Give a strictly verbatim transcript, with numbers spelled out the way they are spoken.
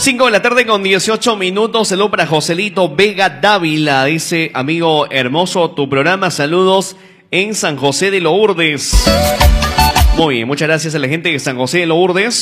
cinco de la tarde con dieciocho minutos. Saludos para Joselito Vega Dávila. Dice, amigo hermoso, tu programa. Saludos en San José de Lourdes. Muy bien, muchas gracias a la gente de San José de Lourdes.